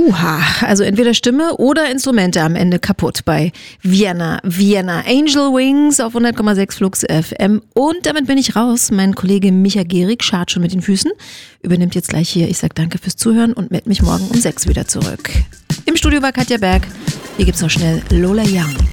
Also entweder Stimme oder Instrumente am Ende kaputt bei Vienna Angel Wings auf 100,6 Flux FM. Und damit bin ich raus. Mein Kollege Micha Gehrig schart schon mit den Füßen, übernimmt jetzt gleich hier. Ich sag danke fürs Zuhören und melde mich morgen um 6 wieder zurück. Im Studio war Katja Berg. Hier gibt's noch schnell Lola Young.